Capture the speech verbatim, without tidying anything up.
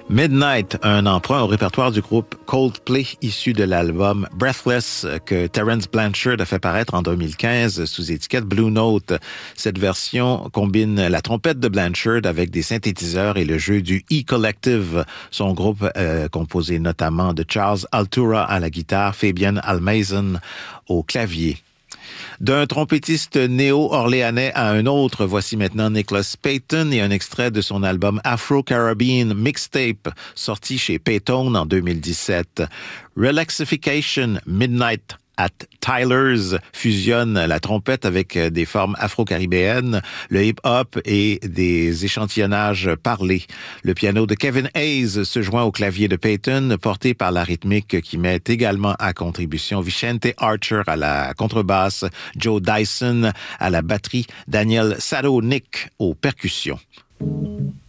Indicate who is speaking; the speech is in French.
Speaker 1: Midnight, un emprunt au répertoire du groupe Coldplay issu de l'album Breathless que Terence Blanchard a fait paraître en deux mille quinze sous étiquette Blue Note. Cette version combine la trompette de Blanchard avec des synthétiseurs et le jeu du E-Collective, son groupe euh, composé notamment de Charles Altura à la guitare, Fabian Almazen au clavier. D'un trompettiste néo-orléanais à un autre, voici maintenant Nicholas Payton et un extrait de son album Afro-Caribbean Mixtape, sorti chez Paytone en deux mille dix-sept. Relaxification Midnight at Tyler's fusionne la trompette avec des formes afro-caribéennes, le hip-hop et des échantillonnages parlés. Le piano de Kevin Hayes se joint au clavier de Payton, porté par la rythmique qui met également à contribution Vicente Archer à la contrebasse, Joe Dyson à la batterie, Daniel Sadownik aux percussions.